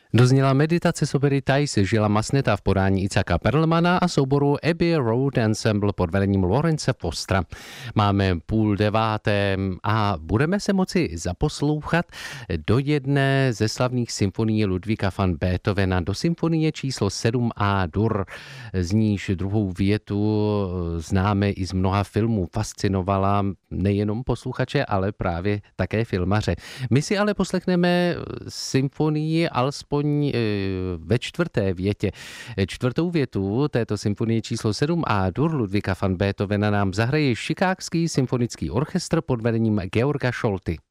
Dozněla meditace z opery Thais Žila Masneta v podání Icaka Perlmana a souboru Abbey Road Ensemble pod vedením Lawrence Fostera. Máme 8:30 a budeme se moci zaposlouchat do jedné ze slavných symfonií Ludvíka van Beethovena, do symfonie číslo 7 A-dur. Z níž druhou větu známe i z mnoha filmů. Fascinovala nejenom posluchače, ale právě také filmaře. My si ale poslechneme symfonii alespoň ve čtvrté větě. Čtvrtou větu této symfonie číslo 7 A-dur Ludvíka van Beethovena nám zahraje Chicagský symfonický orchestr pod vedením Georga Scholty.